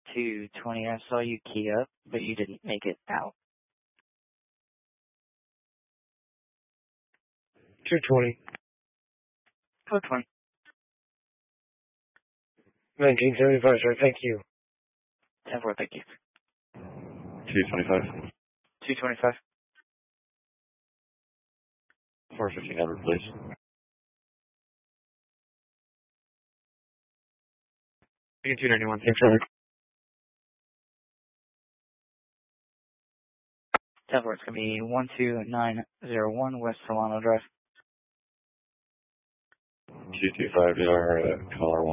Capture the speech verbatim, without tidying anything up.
two twenty. I saw you key up, but you didn't make it out. two twenty. two twenty. nineteen seventy-five, sir. Thank you. ten four, thank you. two twenty-five. two twenty-five. four fifteen hundred, please. two ninety-one. Thanks, sir. ten four, it's going to be one two nine zero one West Solano Drive. two two five, your uh, caller one.